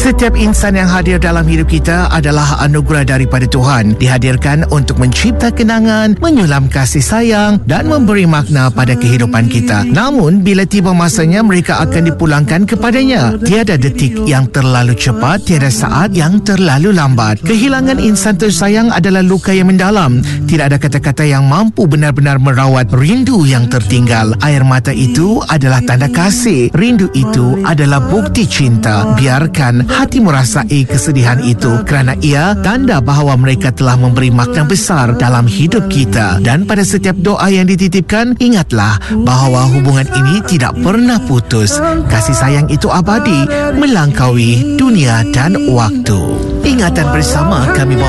Setiap insan yang hadir dalam hidup kita adalah anugerah daripada Tuhan. Dihadirkan untuk mencipta kenangan, menyulam kasih sayang dan memberi makna pada kehidupan kita. Namun, bila tiba masanya, mereka akan dipulangkan kepadanya. Tiada detik yang terlalu cepat, tiada saat yang terlalu lambat. Kehilangan insan tersayang adalah luka yang mendalam. Tidak ada kata-kata yang mampu benar-benar merawat rindu yang tertinggal. Air mata itu adalah tanda kasih. Rindu itu adalah bukti cinta. Biarkan hati merasai kesedihan itu, kerana ia tanda bahawa mereka telah memberi makna besar dalam hidup kita. Dan pada setiap doa yang dititipkan, ingatlah bahawa hubungan ini tidak pernah putus. Kasih sayang itu abadi, melangkaui dunia dan waktu. Ingatan bersama kami